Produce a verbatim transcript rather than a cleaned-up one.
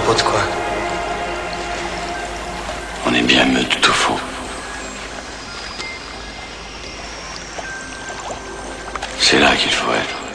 propos de quoi? On est bien meute tout faux. C'est là qu'il faut être.